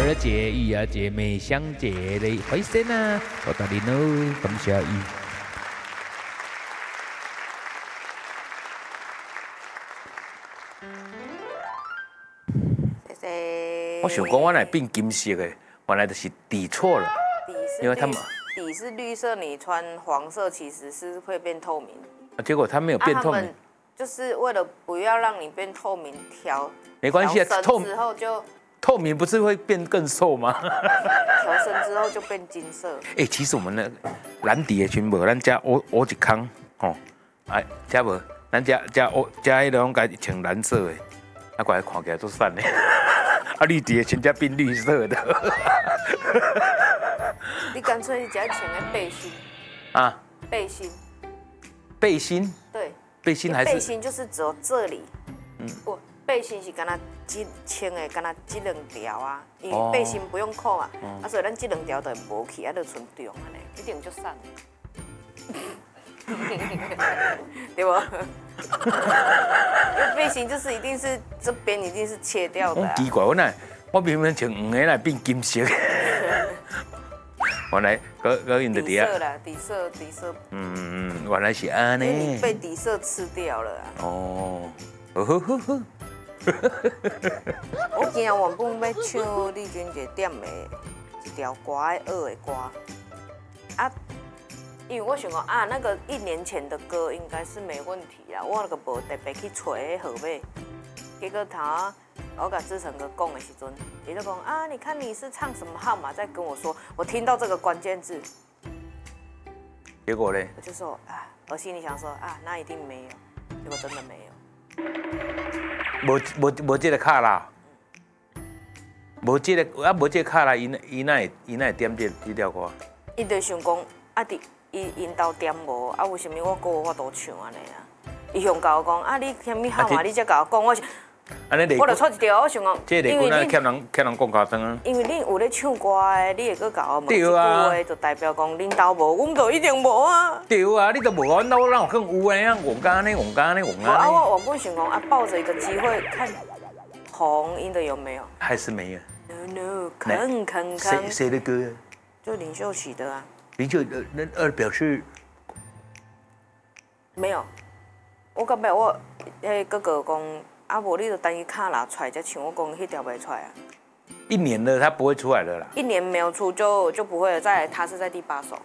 儿节、育儿节、美香节的回声啊，我大你喽，感谢伊。 谢谢。 我想讲，我来变金色的，原来就是底错了，因为他们底是绿色，你穿黄色其实是会变透明。 结果他没有变透明， 就是为了不要让你变透明， 没关系啊， 调深之后就透明不是会变更瘦吗？ 调深之后就变金色。 哎，其实我们的蓝底的全部，咱家我一康吼，哎，家无，咱家迄种该穿蓝色的，啊，怪看起来都散的，啊，绿底的全家变绿色的。 你干脆你只要穿的背心啊， 背心， 背心， 对， 背心还是背心就是只有这里，不，背心是干那穿的干那这两条啊，因为背心不用扣啊，所以咱这两条就无去，啊，就剩中安尼，一定就散了，对不？因为背心就是一定是这边一定是切掉的、啊。 奇怪，我明明穿黄的来变金色。原来个用的底色啦，底色。 原来是安尼。 因为你被底色吃掉了啊。 哦， 我今日原本要唱丽君姐点的一条歌的学的歌，啊，因为我想讲啊，那个1年前的歌应该是没问题啦，我那个无特别去找迄号码，结果他。我跟志成哥讲的时阵，他就讲啊，你看你是唱什么号码，在跟我说，我听到这个关键字， 结果呢？ 我就说啊，我心里想说啊，那一定没有，结果真的没有。 无这个卡啦，无这个卡啦，伊哪会点这条歌？ 伊就想讲啊，伊因兜点无啊，为什么我个法度唱安尼啊？伊向甲我讲啊，你什么号码？你才甲我讲，我就出一条，我想讲， 这个那欠人讲卡声啊。 因为你有咧唱歌的，你会搁甲我问一句话， 就代表讲恁兜无，阮就一定无啊。 对啊，你都无，阮兜哪有可能有啊？我讲呢。 啊，我原本想讲啊，抱着一个机会看红音的有没有？ 还是没有。 No， 坑。 谁的歌啊？ 就林秀琪的啊。 林秀那表示没有。我感觉我迄哥哥讲。啊，无你就等伊卡拿出来再唱，我讲迄条袂出来啊。 1年了，他不会出来了啦。 1年没有出就不会了。再来，他是在第8首。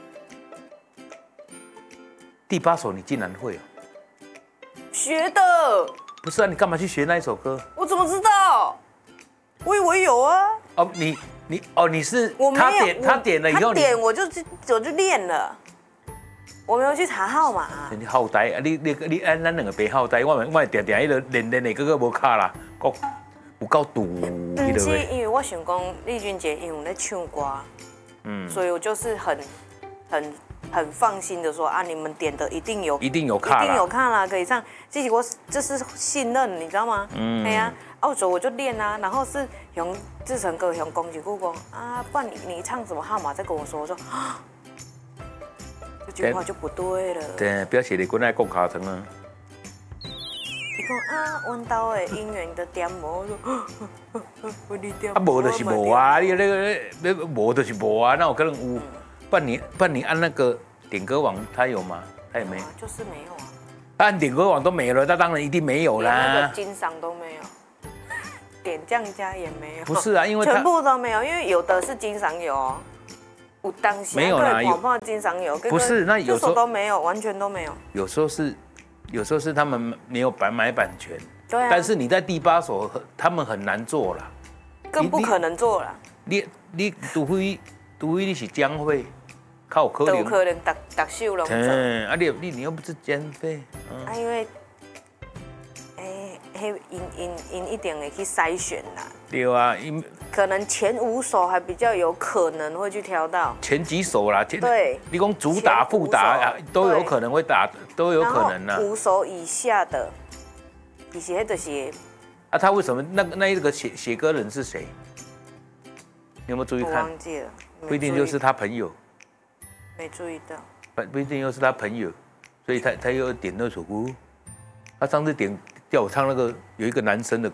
第8首你竟然会啊？ 学的。 不是啊，你干嘛去学那一首歌？ 我怎么知道？我以为有啊。 哦，你是我没有他点了以后他点我就练了。我没有去查号码。 你好呆啊！你按咱两个白好呆，我定迄个练的个个无卡啦，有够堵。 不是，因为我想讲丽君姐因为在唱歌，所以我就是很放心的说啊，你们点的一定有卡啦，可以唱。这是我就是信任，你知道吗？对呀，所以我就练啊，然后是用志成哥用讲一句讲啊，不然你唱什么号码再跟我说，我说啊。这句话就不对了。 对，表示你本来讲卡层啊。 你讲啊，阮兜的姻缘的点无，我你点。 啊，无就是无啊，你那个无就是无啊，那有可能有。不然你按那个点歌网，它有吗？它也没有。 就是没有啊。 按点歌网都没了，那当然一定没有啦。 那个金赏都没有，点酱家也没有。 不是啊，因为全部都没有，因为有的是金赏有哦。有当时没有啦， 有泡经常有， 不是那有时候都没有，完全都没有。 有时候是他们没有买版权， 对啊。 但是你在第8首，他们很难做啦， 更不可能做了。 你除非你是将会，靠可能。 有可能逐首拢做。 啊你又不是将会。 啊，因为，因一定会去筛选啦。 对啊， 可能前5首还比较有可能会去挑到前几首啦， 对， 你讲主打副打都有可能会打，都有可能啦。 5首以下的，其实那就是啊，他为什么那一个写歌人是谁？你有没有注意看？ 我忘记了， 不一定就是他朋友， 没注意到， 不一定又是他朋友，所以他又点那首歌。他上次叫我唱那个有一个男生的